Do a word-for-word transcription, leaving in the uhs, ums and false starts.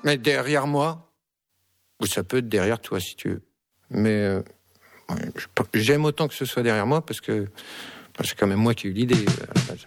Mais derrière moi, ou ça peut être derrière toi si tu veux. Mais euh, j'aime autant que ce soit derrière moi parce que c'est quand même moi qui ai eu l'idée à la base.